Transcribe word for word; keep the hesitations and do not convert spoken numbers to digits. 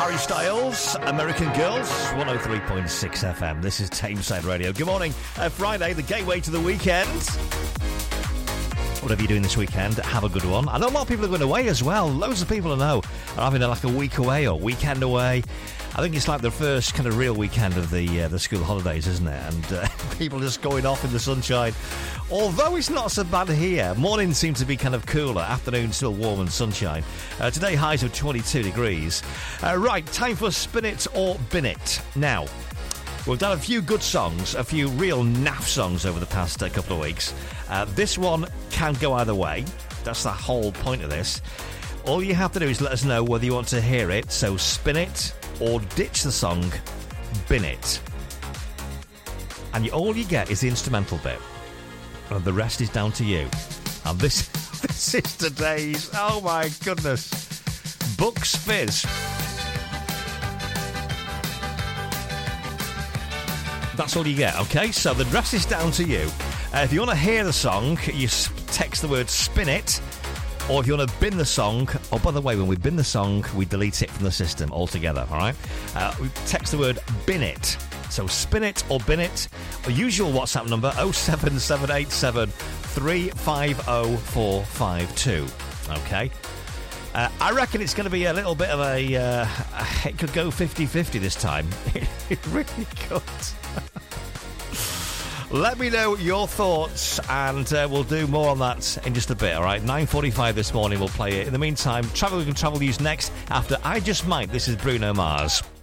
Harry Styles, American Girls, one oh three point six F M. This is Tameside Radio. Good morning. Uh, Friday, the gateway to the weekend. Whatever you're doing this weekend, have a good one. I know a lot of people are going away as well. Loads of people I know are having like a week away or weekend away. I think it's like the first kind of real weekend of the uh, the school holidays, isn't it? And uh, people just going off in the sunshine. Although it's not so bad here. Mornings seem to be kind of cooler. Afternoon still warm and sunshine. Uh, today highs of twenty-two degrees. Uh, right, time for Spin It or Bin It. Now, we've done a few good songs, a few real naff songs over the past uh, couple of weeks. Uh, this one can go either way. That's the whole point of this. All you have to do is let us know whether you want to hear it. So spin it or ditch the song, bin it. And you, all you get is the instrumental bit. And the rest is down to you. And this, this is today's, oh my goodness, Bucks Fizz. That's all you get, okay? So the rest is down to you. Uh, if you want to hear the song, you text the word spin it. Or if you want to bin the song, oh, by the way, when we bin the song, we delete it from the system altogether, all right? Uh, we text the word bin it. So spin it or bin it. Our usual WhatsApp number, oh seven seven eight seven, three five oh four five two. Okay? Uh, I reckon it's going to be a little bit of a... Uh, it could go fifty-fifty this time. It really could. Let me know your thoughts, and uh, we'll do more on that in just a bit, all right? nine forty-five this morning, we'll play it. In the meantime, Travel and Travel News next after I Just Might. This is Bruno Mars.